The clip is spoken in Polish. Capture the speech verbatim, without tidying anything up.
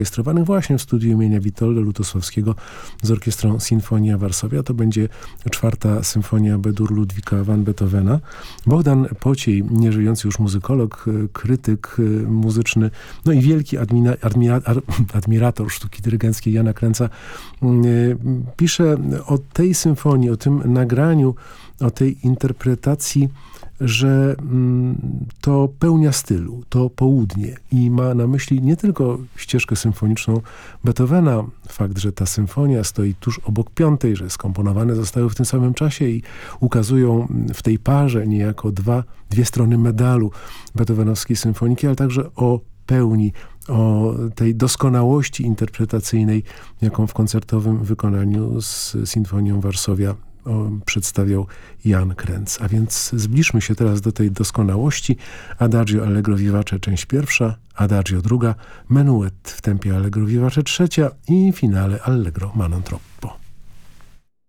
rejestrowanych właśnie w studiu imienia Witolda Lutosławskiego z orkiestrą Sinfonia Varsovia. To będzie czwarta symfonia B-dur Ludwika van Beethovena. Bogdan Pociej, nieżyjący już muzykolog, krytyk muzyczny, no i wielki admira, admira, admirator sztuki dyrygenckiej Jana Krenca, pisze o tej symfonii, o tym nagraniu, o tej interpretacji, że to pełnia stylu, to południe i ma na myśli nie tylko ścieżkę symfoniczną Beethovena, fakt, że ta symfonia stoi tuż obok piątej, że skomponowane zostały w tym samym czasie i ukazują w tej parze niejako dwa, dwie strony medalu beethovenowskiej symfoniki, ale także o pełni, o tej doskonałości interpretacyjnej, jaką w koncertowym wykonaniu z Sinfonią Varsovia O, przedstawiał Jan Krenc. A więc zbliżmy się teraz do tej doskonałości. Adagio Allegro Vivace, część pierwsza, Adagio druga, Menuet w tempie Allegro Vivace trzecia i finale Allegro Manon Troppo.